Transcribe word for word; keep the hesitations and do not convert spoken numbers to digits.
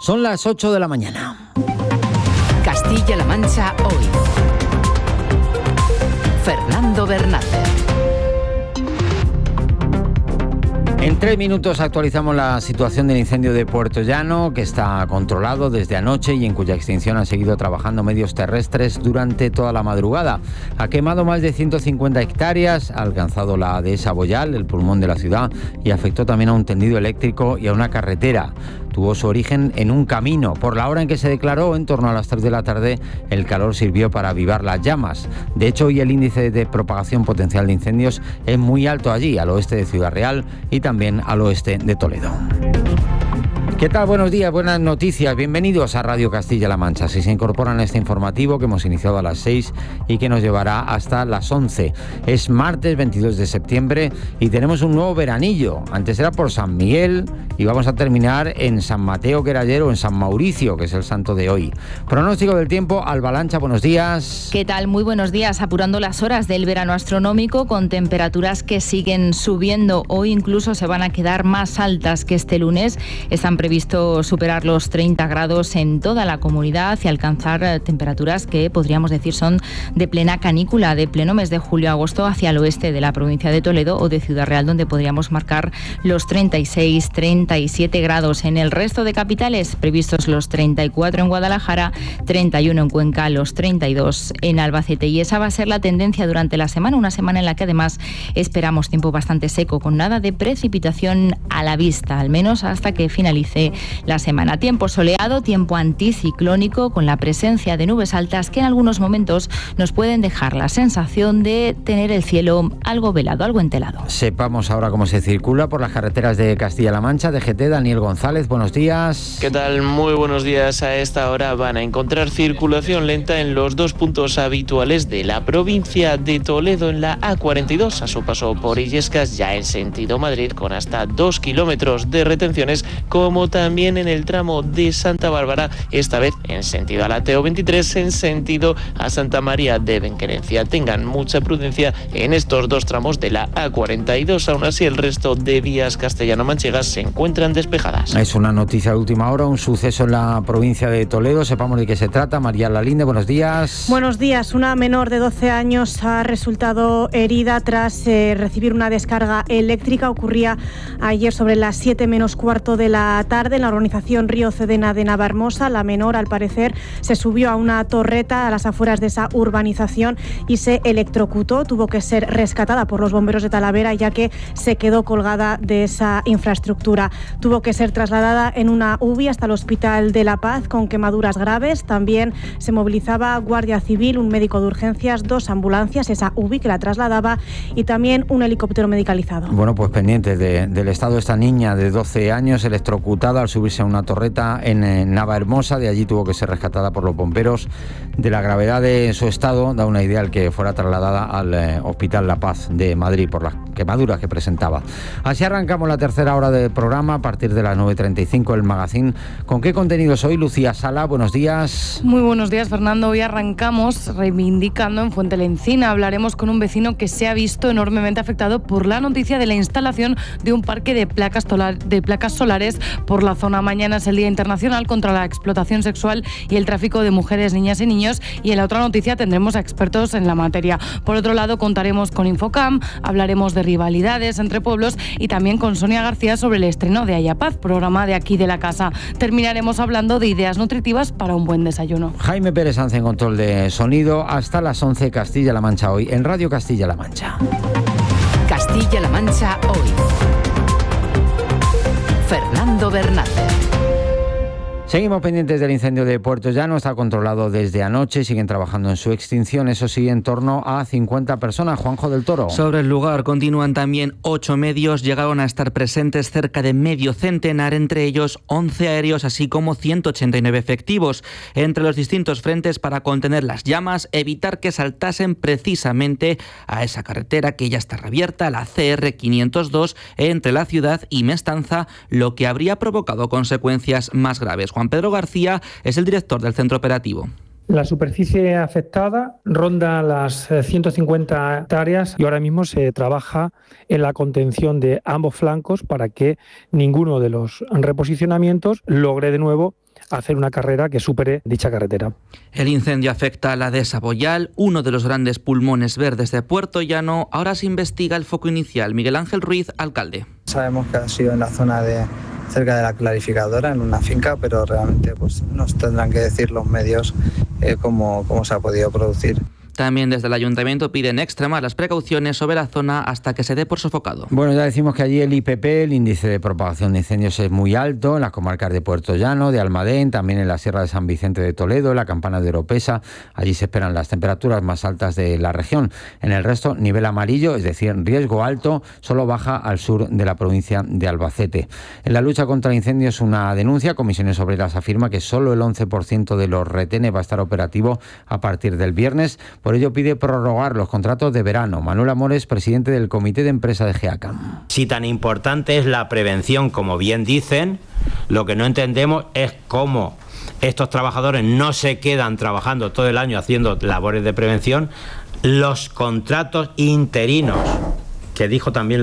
Son las ocho de la mañana. Castilla-La Mancha hoy. Fernando Bernácer. En tres minutos actualizamos la situación del incendio de Puerto Llano, que está controlado desde anoche y en cuya extinción han seguido trabajando medios terrestres durante toda la madrugada. Ha quemado más de ciento cincuenta hectáreas, ha alcanzado la dehesa Boyal, el pulmón de la ciudad, y afectó también a un tendido eléctrico y a una carretera. Tuvo su origen en un camino. Por la hora en que se declaró, en torno a las tres de la tarde, el calor sirvió para avivar las llamas. De hecho, hoy el índice de propagación potencial de incendios es muy alto allí, al oeste de Ciudad Real y también al oeste de Toledo. ¿Qué tal? Buenos días, buenas noticias. Bienvenidos a Radio Castilla-La Mancha. Si se incorporan a este informativo que hemos iniciado a las seis y que nos llevará hasta las once. Es martes veintidós de septiembre y tenemos un nuevo veranillo. Antes era por San Miguel y vamos a terminar en San Mateo, que era ayer, o en San Mauricio, que es el santo de hoy. Pronóstico del tiempo, Alba Lancha, buenos días. ¿Qué tal? Muy buenos días. Apurando las horas del verano astronómico con temperaturas que siguen subiendo. Hoy incluso se van a quedar más altas que este lunes. Están previsto superar los treinta grados en toda la comunidad y alcanzar temperaturas que podríamos decir son de plena canícula, de pleno mes de julio-agosto hacia el oeste de la provincia de Toledo o de Ciudad Real, donde podríamos marcar los treinta y seis, treinta y siete grados. En el resto de capitales previstos los treinta y cuatro en Guadalajara, treinta y uno en Cuenca, los treinta y dos en Albacete. Y esa va a ser la tendencia durante la semana, una semana en la que además esperamos tiempo bastante seco, con nada de precipitación a la vista, al menos hasta que finalice la semana. Tiempo soleado, tiempo anticiclónico, con la presencia de nubes altas que en algunos momentos nos pueden dejar la sensación de tener el cielo algo velado, algo entelado. Sepamos ahora cómo se circula por las carreteras de Castilla-La Mancha. D G T, Daniel González, buenos días. ¿Qué tal? Muy buenos días. A esta hora van a encontrar circulación lenta en los dos puntos habituales de la provincia de Toledo, en la A cuarenta y dos, a su paso por Illescas, ya en sentido Madrid, con hasta dos kilómetros de retenciones, como también en el tramo de Santa Bárbara, esta vez en sentido a la T O veintitrés, en sentido a Santa María de Benquerencia. Tengan mucha prudencia en estos dos tramos de la A cuarenta y dos. Aún así, el resto de vías castellano-manchegas se encuentran despejadas. Es una noticia de última hora, un suceso en la provincia de Toledo. Sepamos de qué se trata. María Lalinde, buenos días. Buenos días. Una menor de doce años ha resultado herida tras eh, recibir una descarga eléctrica. Ocurría ayer sobre las siete menos cuarto de la tarde. En la urbanización Río Cedena de Navahermosa. La menor, al parecer, se subió a una torreta a las afueras de esa urbanización y se electrocutó. Tuvo que ser rescatada por los bomberos de Talavera, ya que se quedó colgada de esa infraestructura. Tuvo que ser trasladada en una U B I hasta el Hospital de La Paz con quemaduras graves. También se movilizaba Guardia Civil, un médico de urgencias, dos ambulancias, esa U B I que la trasladaba, y también un helicóptero medicalizado. Bueno, pues pendientes de, del estado de esta niña de doce años electrocutada al subirse a una torreta en, en Navahermosa. De allí tuvo que ser rescatada por los bomberos. De la gravedad de su estado da una idea al que fuera trasladada al eh, Hospital La Paz de Madrid por las quemaduras que presentaba. Así arrancamos la tercera hora del programa a partir de las nueve treinta y cinco, el magazín. ¿Con qué contenidos hoy, Lucía Sala? Buenos días. Muy buenos días, Fernando. Hoy arrancamos reivindicando en Fuente la Encina. Hablaremos con un vecino que se ha visto enormemente afectado por la noticia de la instalación de un parque de placas, tolar, de placas solares por la zona. Mañana es el Día Internacional contra la Explotación Sexual y el Tráfico de Mujeres, Niñas y Niños, y en la otra noticia tendremos a expertos en la materia. Por otro lado, contaremos con Infocam, hablaremos de rivalidades entre pueblos y también con Sonia García sobre el estreno de Ayapaz, programa de aquí de la casa. Terminaremos hablando de ideas nutritivas para un buen desayuno. Jaime Pérez Sanz en control de sonido. Hasta las once, Castilla-La Mancha hoy, en Radio Castilla-La Mancha. Castilla-La Mancha hoy. Fernando Bernácer. Seguimos pendientes del incendio de Puerto Llano. Está controlado desde anoche, siguen trabajando en su extinción, eso sí, en torno a cincuenta personas. Juanjo del Toro. Sobre el lugar continúan también ocho medios, llegaron a estar presentes cerca de medio centenar, entre ellos once aéreos, así como ciento ochenta y nueve efectivos, entre los distintos frentes para contener las llamas, evitar que saltasen precisamente a esa carretera que ya está reabierta, la C R quinientos dos, entre la ciudad y Mestanza, lo que habría provocado consecuencias más graves. Juan Pedro García es el director del centro operativo. La superficie afectada ronda las ciento cincuenta hectáreas y ahora mismo se trabaja en la contención de ambos flancos para que ninguno de los reposicionamientos logre de nuevo hacer una carrera que supere dicha carretera. El incendio afecta a la dehesa Boyal, uno de los grandes pulmones verdes de Puerto Llano. Ahora se investiga el foco inicial. Miguel Ángel Ruiz, alcalde. Sabemos que ha sido en la zona de cerca de la clarificadora, en una finca, pero realmente pues nos tendrán que decir los medios eh, cómo, cómo se ha podido producir. También desde el Ayuntamiento piden extremar las precauciones sobre la zona hasta que se dé por sofocado. Bueno, ya decimos que allí el I P P, el índice de propagación de incendios, es muy alto en las comarcas de Puerto Llano, de Almadén, también en la Sierra de San Vicente de Toledo, en la Campana de Oropesa. Allí se esperan las temperaturas más altas de la región. En el resto, nivel amarillo, es decir, riesgo alto, solo baja al sur de la provincia de Albacete. En la lucha contra el incendio es una denuncia. Comisiones Obreras afirma que solo el once por ciento de los retenes va a estar operativo a partir del viernes. Por ello pide prorrogar los contratos de verano. Manuel Amores, presidente del Comité de Empresa de GEACAM. Si tan importante es la prevención, como bien dicen, lo que no entendemos es cómo estos trabajadores no se quedan trabajando todo el año haciendo labores de prevención. Los contratos interinos, que dijo también la